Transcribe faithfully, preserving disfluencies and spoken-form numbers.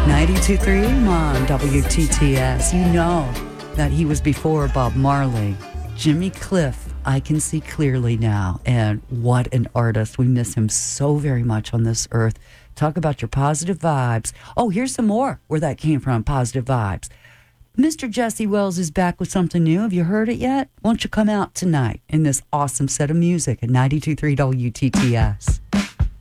ninety-two point three on W T T S. You know that he was before Bob Marley. Jimmy Cliff, I Can See Clearly Now. And what an artist. We miss him so very much on this earth. Talk about your positive vibes. Oh, here's some more where that came from, positive vibes. Mister Jesse Wells is back with something new. Have you heard it yet? Won't you come out tonight in this awesome set of music at ninety-two point three W T T S?